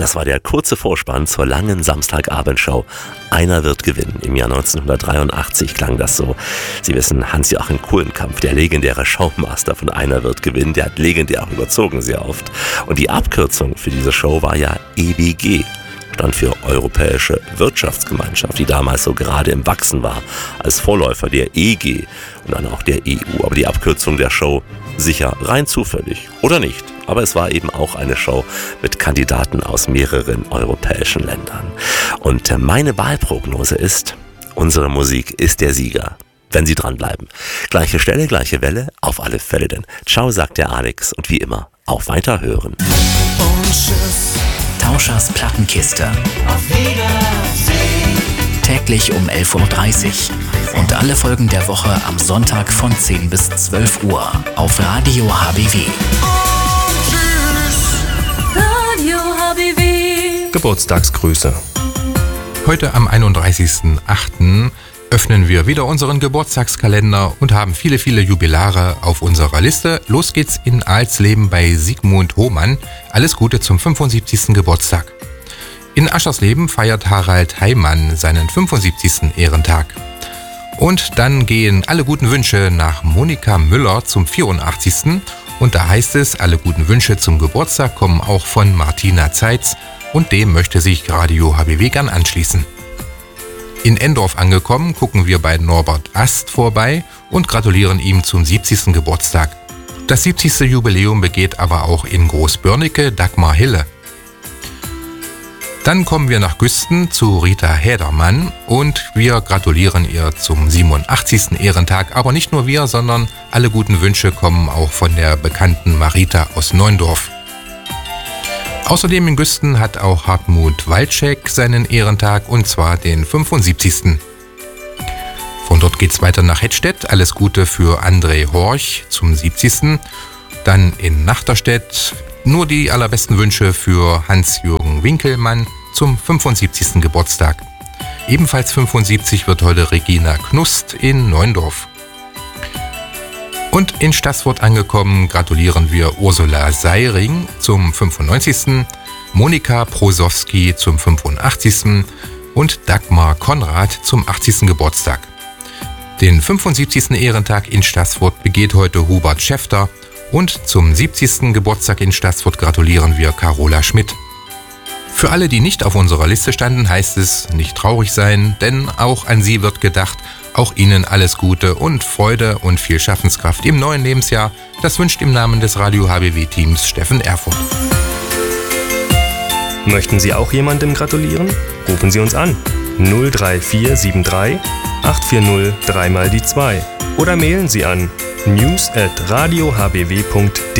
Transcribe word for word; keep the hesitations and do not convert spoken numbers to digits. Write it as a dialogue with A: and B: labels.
A: Das war der kurze Vorspann zur langen Samstagabendshow Einer wird gewinnen. Im Jahr neunzehnhundertdreiundachtzig klang das so. Sie wissen, Hans-Joachim Kulenkampff, der legendäre Showmaster von Einer wird gewinnen, der hat legendär auch überzogen sehr oft. Und die Abkürzung für diese Show war ja E W G. Stand für Europäische Wirtschaftsgemeinschaft, die damals so gerade im Wachsen war, als Vorläufer der E G und dann auch der E U. Aber die Abkürzung der Show sicher rein zufällig oder nicht. Aber es war eben auch eine Show mit Kandidaten aus mehreren europäischen Ländern. Und meine Wahlprognose ist, unsere Musik ist der Sieger. Wenn Sie dranbleiben. Gleiche Stelle, gleiche Welle, auf alle Fälle denn. Ciao, sagt der Alex und wie immer, auf Weiterhören.
B: Und tschüss.
C: Tauschers Plattenkiste.
B: Auf Wiedersehen.
C: Täglich um elf Uhr dreißig. Und alle Folgen der Woche am Sonntag von zehn bis zwölf Uhr auf Radio H B W.
B: Und tschüss.
D: Radio H B W.
E: Geburtstagsgrüße.
F: Heute am einunddreißigsten achten öffnen wir wieder unseren Geburtstagskalender und haben viele, viele Jubilare auf unserer Liste. Los geht's in Alsleben bei Sigmund Hohmann. Alles Gute zum fünfundsiebzigsten Geburtstag. In Aschersleben feiert Harald Heimann seinen fünfundsiebzigsten Ehrentag. Und dann gehen alle guten Wünsche nach Monika Müller zum vierundachtzigsten Und da heißt es, alle guten Wünsche zum Geburtstag kommen auch von Martina Zeitz und dem möchte sich Radio H B W gern anschließen. In Endorf angekommen, gucken wir bei Norbert Ast vorbei und gratulieren ihm zum siebzigsten Geburtstag. Das siebzigste Jubiläum begeht aber auch in Großbörnecke Dagmar Hille. Dann kommen wir nach Güsten zu Rita Hädermann und wir gratulieren ihr zum siebenundachtzigsten Ehrentag. Aber nicht nur wir, sondern alle guten Wünsche kommen auch von der bekannten Marita aus Neundorf. Außerdem in Güsten hat auch Hartmut Walczek seinen Ehrentag und zwar den fünfundsiebzigsten Von dort geht's weiter nach Hettstedt. Alles Gute für André Horch zum siebzigsten Dann in Nachterstedt nur die allerbesten Wünsche für Hans-Jürgen Winkelmann zum fünfundsiebzigsten Geburtstag. Ebenfalls fünfundsiebzig wird heute Regina Knust in Neundorf. Und in Staßfurt angekommen gratulieren wir Ursula Seiring zum fünfundneunzigsten Monika Prosowski zum fünfundachtzigsten und Dagmar Konrad zum achtzigsten Geburtstag. Den fünfundsiebzigsten Ehrentag in Staßfurt begeht heute Hubert Schäfter und zum siebzigsten Geburtstag in Staßfurt gratulieren wir Carola Schmidt. Für alle, die nicht auf unserer Liste standen, heißt es nicht traurig sein, denn auch an sie wird gedacht. Auch Ihnen alles Gute und Freude und viel Schaffenskraft im neuen Lebensjahr. Das wünscht im Namen des Radio H B W-Teams Steffen Erfurt.
E: Möchten Sie auch jemandem gratulieren? Rufen Sie uns an. null drei vier sieben drei acht vier null drei mal die zwei oder mailen Sie an news at radio h b w punkt de.